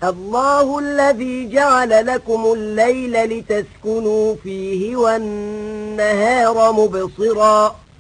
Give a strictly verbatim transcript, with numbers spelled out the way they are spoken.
الله الذي جعل لكم الليل لتسكنوا فيه والنهار مبصرا